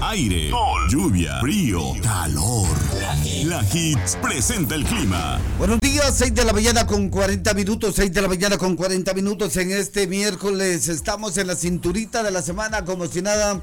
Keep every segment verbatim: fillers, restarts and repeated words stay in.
aire, sol, lluvia, frío, calor. La Hits presenta el clima. Buenos días, seis de la mañana con cuarenta minutos, seis de la mañana con cuarenta minutos en este miércoles. Estamos en la cinturita de la semana como si nada,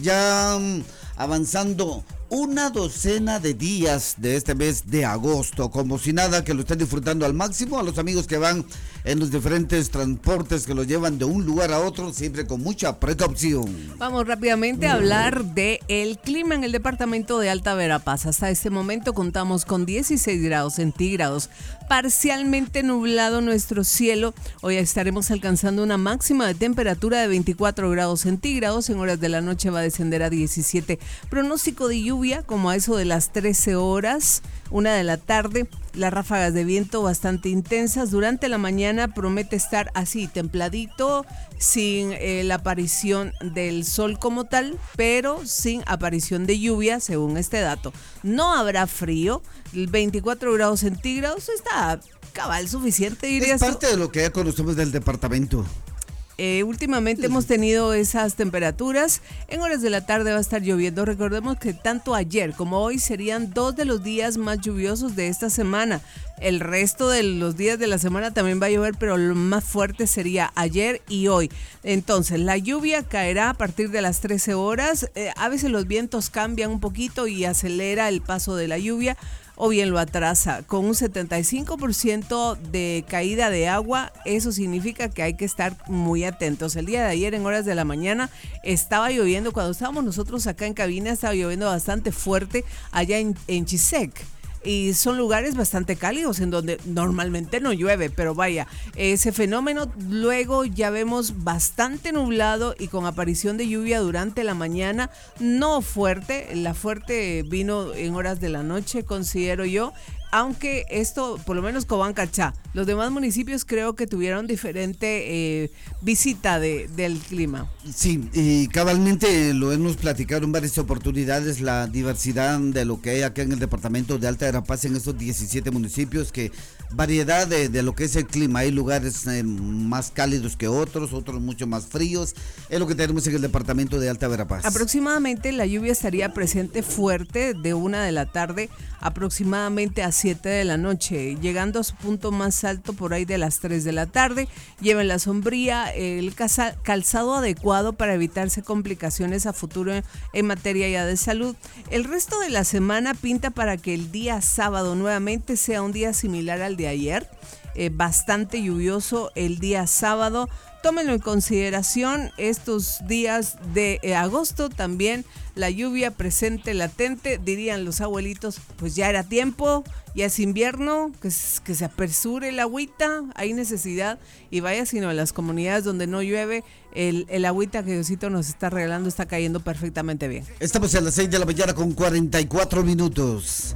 ya avanzando una docena de días de este mes de agosto, como si nada, que lo estén disfrutando al máximo. A los amigos que van en los diferentes transportes que los llevan de un lugar a otro, siempre con mucha precaución. Vamos rápidamente a hablar de el clima en el departamento de Alta Verapaz. Hasta este momento contamos con dieciséis grados centígrados, parcialmente nublado nuestro cielo. Hoy estaremos alcanzando una máxima de temperatura de veinticuatro grados centígrados. En horas de la noche va a descender a diecisiete. Pronóstico de lluvia como a eso de las trece horas, una de la tarde. Las ráfagas de viento bastante intensas. Durante la mañana promete estar así, templadito, sin eh, la aparición del sol como tal, pero sin aparición de lluvia, según este dato. No habrá frío. veinticuatro grados centígrados está cabal suficiente, diría. Es parte de lo que ya conocemos del departamento. Eh, últimamente hemos tenido esas temperaturas. En horas de la tarde va a estar lloviendo. Recordemos que tanto ayer como hoy serían dos de los días más lluviosos de esta semana. El resto de los días de la semana también va a llover, pero lo más fuerte sería ayer y hoy. Entonces, la lluvia caerá a partir de las trece horas. Eh, a veces los vientos cambian un poquito y acelera el paso de la lluvia, o bien lo atrasa. Con un setenta y cinco por ciento de caída de agua, eso significa que hay que estar muy atentos. El día de ayer en horas de la mañana estaba lloviendo, cuando estábamos nosotros acá en cabina estaba lloviendo bastante fuerte allá en, en Chisec. Y son lugares bastante cálidos en donde normalmente no llueve, pero vaya, ese fenómeno luego ya vemos bastante nublado y con aparición de lluvia durante la mañana, no fuerte. La fuerte vino en horas de la noche, considero yo, aunque esto, por lo menos Cobán-Cachá, los demás municipios creo que tuvieron diferente eh, visita de, del clima. Sí, y cabalmente lo hemos platicado en varias oportunidades, la diversidad de lo que hay acá en el departamento de Alta Verapaz, en estos diecisiete municipios, que variedad de, de lo que es el clima. Hay lugares eh, más cálidos que otros, otros mucho más fríos. Es lo que tenemos en el departamento de Alta Verapaz. Aproximadamente la lluvia estaría presente fuerte de una de la tarde aproximadamente a siete de la noche, llegando a su punto más alto por ahí de las tres de la tarde. Lleven la sombría, el calzado adecuado para evitarse complicaciones a futuro en materia ya de salud. El resto de la semana pinta para que el día sábado nuevamente sea un día similar al de ayer, eh, bastante lluvioso el día sábado. Tómenlo en consideración estos días de eh, agosto, también la lluvia presente, latente, dirían los abuelitos, pues ya era tiempo, ya es invierno, que, que se apresure el agüita, hay necesidad, y vaya sino en las comunidades donde no llueve, el, el agüita que Diosito nos está regalando está cayendo perfectamente bien. Estamos a las seis de la mañana con cuarenta y cuatro minutos.